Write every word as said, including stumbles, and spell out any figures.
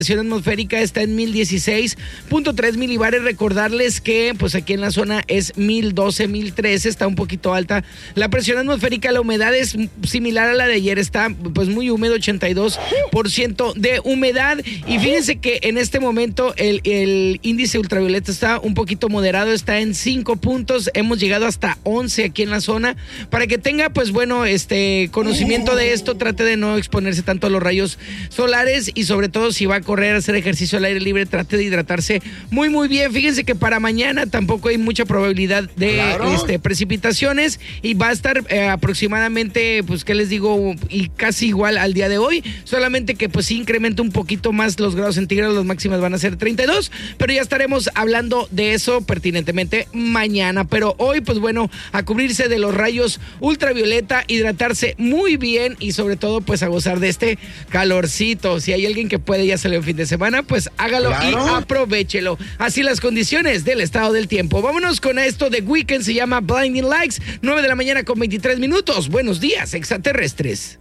La presión atmosférica está en mil dieciséis punto tres milibares. Recordarles que pues aquí en la zona es mil doce, mil trece, está un poquito alta la presión atmosférica. La humedad es similar a la de ayer, está pues muy húmedo, ochenta y dos por ciento de humedad. Y fíjense que en este momento el, el índice ultravioleta está un poquito moderado, está en cinco puntos, hemos llegado hasta once aquí en la zona. Para que tenga pues bueno este conocimiento de esto, trate de no exponerse tanto a los rayos solares y sobre todo si va a correr, hacer ejercicio al aire libre, trate de hidratarse muy muy bien. Fíjense que para mañana tampoco hay mucha probabilidad de claro. este, precipitaciones y va a estar eh, aproximadamente, pues qué les digo, y casi igual al día de hoy, solamente que pues sí incrementa un poquito más los grados centígrados, las máximas van a ser treinta y dos, pero ya estaremos hablando de eso pertinentemente mañana. Pero hoy pues bueno, a cubrirse de los rayos ultravioleta, hidratarse muy bien y sobre todo pues a gozar de este calorcito. Si hay alguien que puede ya salir el fin de semana, pues hágalo claro. y aprovéchelo. Así las condiciones del estado del tiempo. Vámonos con esto de Weekend, se llama Blinding Lights, nueve de la mañana con veintitrés minutos. Buenos días, extraterrestres.